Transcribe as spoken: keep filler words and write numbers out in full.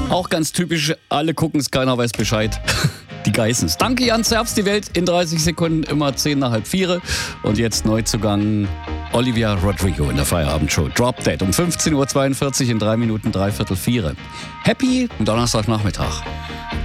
Auch ganz typisch, alle gucken es, keiner weiß Bescheid. Die Geissens. Danke, Jan Zerbst, die Welt in dreißig Sekunden, immer zehn nach halb vier. Und jetzt Neuzugang Olivia Rodrigo in der Feierabendshow. Drop Dead um fünfzehn Uhr zweiundvierzig in drei Minuten dreiviertel vier. Happy Donnerstagnachmittag.